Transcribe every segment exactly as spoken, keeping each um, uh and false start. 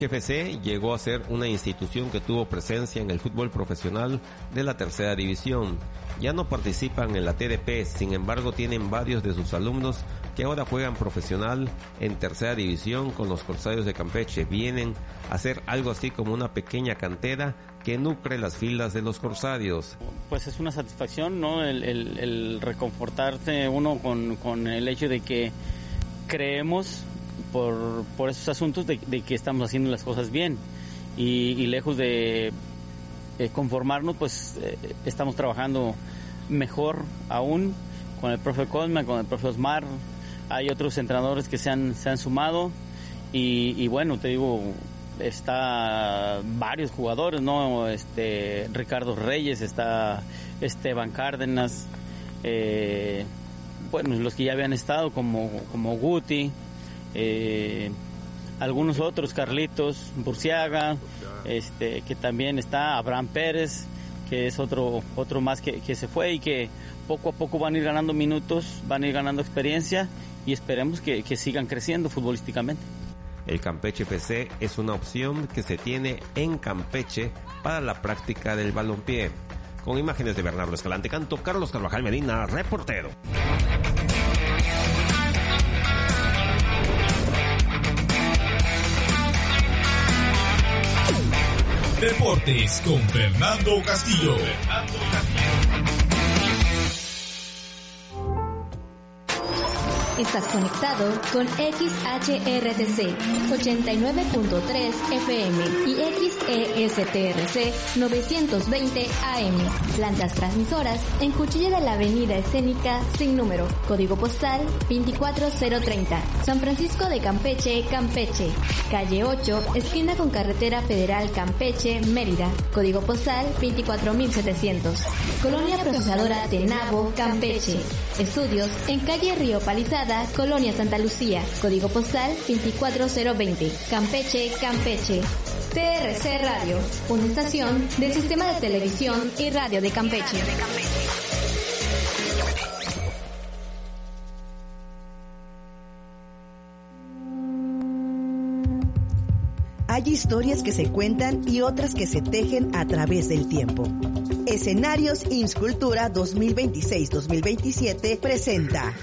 F C llegó a ser una institución que tuvo presencia en el fútbol profesional de la tercera división. Ya no participan en la T D P, sin embargo tienen varios de sus alumnos que ahora juegan profesional en tercera división con los Corsarios de Campeche. Vienen a hacer algo así como una pequeña cantera que nutre las filas de los Corsarios. Pues es una satisfacción, ¿no? El, el, el reconfortarse uno con, con el hecho de que creemos por, por esos asuntos de, de que estamos haciendo las cosas bien y, y lejos de eh, conformarnos, pues eh, estamos trabajando mejor aún con el profe Cosma, con el profe Osmar. Hay otros entrenadores que se han, se han sumado y, y bueno, te digo, está varios jugadores, ¿no? Este Ricardo Reyes, está Esteban Cárdenas, eh, bueno, los que ya habían estado como, como Guti, eh, algunos otros, Carlitos Burciaga, este, que también está Abraham Pérez, que es otro, otro más que, que se fue y que poco a poco van a ir ganando minutos, van a ir ganando experiencia y esperemos que, que sigan creciendo futbolísticamente. El Campeche F C es una opción que se tiene en Campeche para la práctica del balompié. Con imágenes de Bernardo Escalante Canto, Carlos Carvajal Medina, reportero. Deportes con Fernando Castillo. Fernando Castillo. Estás conectado con X H R T C ochenta y nueve punto tres F M y X E S T R C novecientos veinte A M. Plantas transmisoras en Cuchilla de la Avenida Escénica sin número. Código postal veinticuatro cero treinta. San Francisco de Campeche, Campeche. Calle ocho, esquina con Carretera Federal Campeche, Mérida. Código postal veinticuatro mil setecientos. Colonia Procesadora Tenabo, Campeche. Estudios en calle Río Palizada, Colonia Santa Lucía. Código postal veinticuatro cero veinte. Campeche, Campeche. T R C Radio, una estación del Sistema de Televisión y Radio de Campeche. Hay historias que se cuentan y otras que se tejen a través del tiempo. Escenarios I M S S Cultura dos mil veintiséis dos mil veintisiete presenta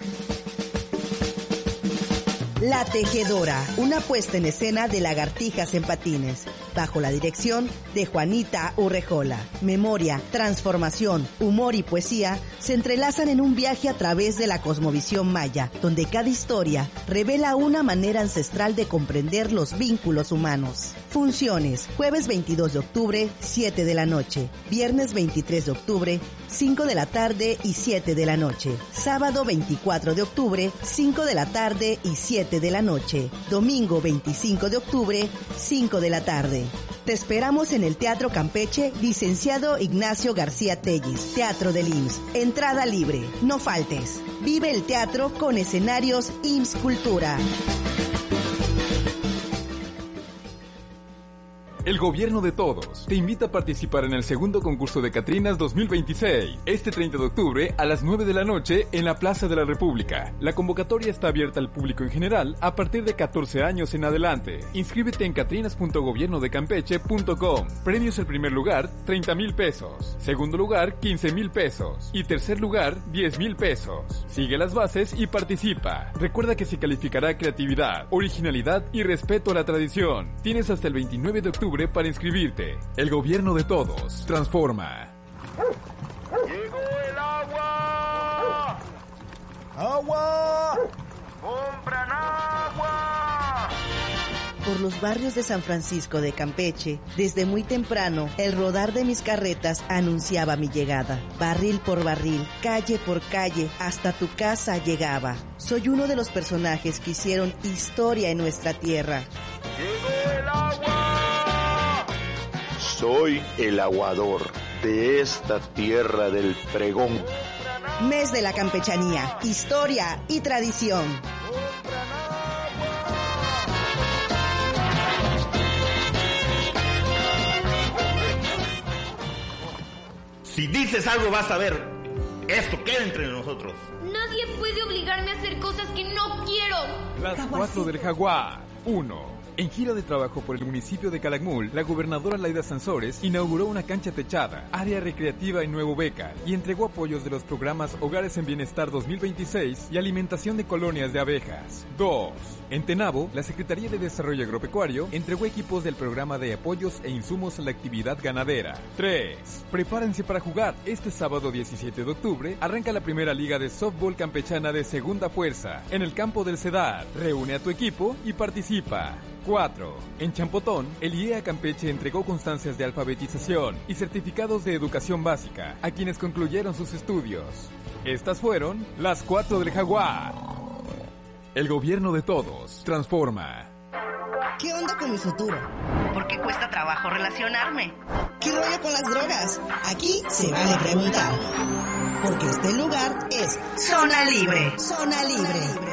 La Tejedora, una puesta en escena de Lagartijas en Patines, bajo la dirección de Juanita Urrejola. Memoria, transformación, humor y poesía se entrelazan en un viaje a través de la cosmovisión maya, donde cada historia revela una manera ancestral de comprender los vínculos humanos. Funciones: jueves veintidós de octubre, siete de la noche, viernes veintitrés de octubre, cinco de la tarde y siete de la noche, sábado veinticuatro de octubre, cinco de la tarde y siete de la noche, domingo veinticinco de octubre, cinco de la tarde. Te esperamos en el Teatro Campeche, Licenciado Ignacio García Tellis, Teatro del I M S S. Entrada libre, no faltes. Vive el teatro con escenarios I M S S Cultura. El gobierno de todos te invita a participar en el segundo concurso de Catrinas dos mil veintiséis, este treinta de octubre a las nueve de la noche en la Plaza de la República. La convocatoria está abierta al público en general a partir de catorce años en adelante. Inscríbete en catrinas punto gobierno de campeche punto com. Premios: el primer lugar, treinta mil pesos. Segundo lugar, quince mil pesos. Y tercer lugar, diez mil pesos. Sigue las bases y participa. Recuerda que se calificará creatividad, originalidad y respeto a la tradición. Tienes hasta el veintinueve de octubre para inscribirte. El gobierno de todos transforma. ¡Llegó el agua! ¡Agua! ¡Compran agua! Por los barrios de San Francisco de Campeche, desde muy temprano, el rodar de mis carretas anunciaba mi llegada. Barril por barril, calle por calle, hasta tu casa llegaba. Soy uno de los personajes que hicieron historia en nuestra tierra. ¡Llegó el agua! Soy el aguador de esta tierra del pregón. Mes de la campechanía, historia y tradición. Si dices algo vas a ver. Esto queda entre nosotros. Nadie puede obligarme a hacer cosas que no quiero. Las cuatro del Jaguar. Uno, En gira de trabajo por el municipio de Calakmul, la gobernadora Laida Sansores inauguró una cancha techada, área recreativa en Nuevo Bécar y entregó apoyos de los programas Hogares en Bienestar dos mil veintiséis y alimentación de colonias de abejas. dos. En Tenabo, la Secretaría de Desarrollo Agropecuario entregó equipos del programa de apoyos e insumos a la actividad ganadera. tres. Prepárense para jugar. Este sábado diecisiete de octubre arranca la primera liga de softball campechana de segunda fuerza en el campo del Cedar. Reúne a tu equipo y participa. cuatro. En Champotón, el I E A Campeche entregó constancias de alfabetización y certificados de educación básica a quienes concluyeron sus estudios. Estas fueron las cuatro del Jaguar. El gobierno de todos transforma. ¿Qué onda con mi futuro? ¿Por qué cuesta trabajo relacionarme? ¿Qué rollo con las drogas? Aquí se vale preguntar. Porque este lugar es Zona Libre. Zona Libre.